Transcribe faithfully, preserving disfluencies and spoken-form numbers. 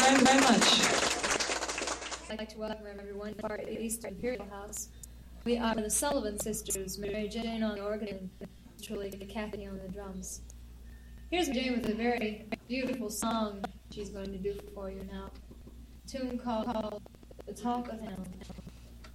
very, very much. I'd like to welcome everyone to our Eastern Imperial House. We are the Sullivan Sisters, Mary Jane on the organ and truly Kathy on the drums. Here's Mary Jane with a very beautiful song she's going to do for you now. A tune called The Talk of Town.